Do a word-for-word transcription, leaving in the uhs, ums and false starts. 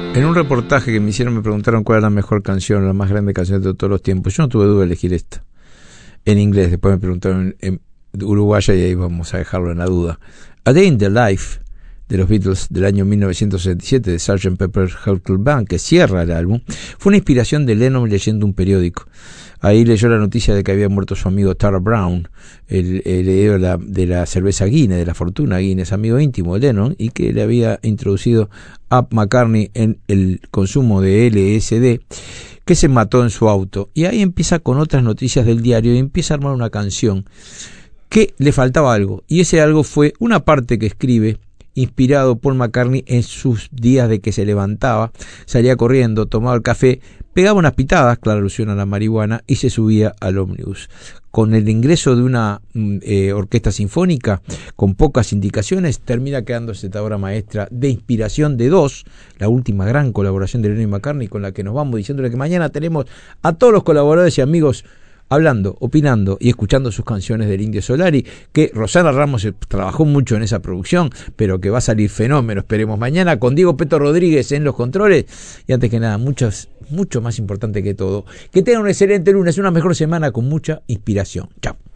En un reportaje que me hicieron me preguntaron cuál era la mejor canción, la más grande canción de todos los tiempos. Yo no tuve duda de elegir esta. En inglés, después me preguntaron en uruguaya y ahí vamos a dejarlo en la duda. A Day in the Life de los Beatles del año mil novecientos sesenta y siete de sergeant Pepper's Lonely Hearts Band, que cierra el álbum, fue una inspiración de Lennon leyendo un periódico. Ahí leyó la noticia de que había muerto su amigo Tara Brown, el heredero de la, de la cerveza Guinness, de la fortuna Guinness, amigo íntimo de Lennon, y que le había introducido a McCartney en el consumo de L S D, que se mató en su auto. Y ahí empieza con otras noticias del diario y empieza a armar una canción que le faltaba algo. Y ese algo fue una parte que escribe inspirado por McCartney en sus días de que se levantaba, salía corriendo, tomaba el café, pegaba unas pitadas, claro, alusión a la marihuana, y se subía al ómnibus. Con el ingreso de una eh, orquesta sinfónica con pocas indicaciones, termina quedándose esta obra maestra de inspiración de dos, la última gran colaboración de Lennon y McCartney, con la que nos vamos diciéndole que mañana tenemos a todos los colaboradores y amigos hablando, opinando y escuchando sus canciones del Indio Solari, que Rosana Ramos trabajó mucho en esa producción, pero que va a salir fenómeno, esperemos mañana, con Diego Peto Rodríguez en los controles. Y antes que nada, muchas, mucho más importante que todo, que tengan un excelente lunes, una mejor semana con mucha inspiración. Chao.